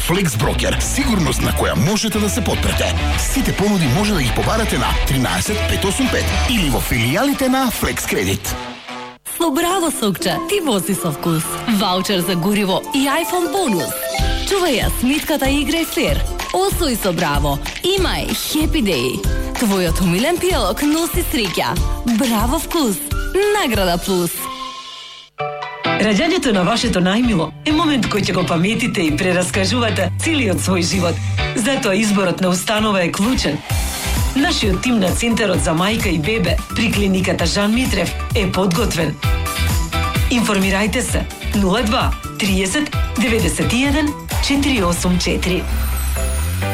Flexbroker, сигурност на која можете да се подпрете. Сите понуди може да ги побарате на 13 585 или во филијалите на Flex Credit. Со Браво Сокча ти вози со вкус. Ваучер за гориво и iPhone бонус. Чувај ја сметката и играј фер. Освој со Браво. Имај Happy Day. Твојот умилен пијалок носи среќа. Браво вкус. Награда плюс. Раѓањето на вашето најмило е момент кој ќе го паметите и прераскажувате целиот свој живот. Затоа изборот на установа е клучен. Нашиот тим на Центарот за мајка и бебе при клиниката Жан Митрев е подготвен. Информирајте се 02 30 91 484.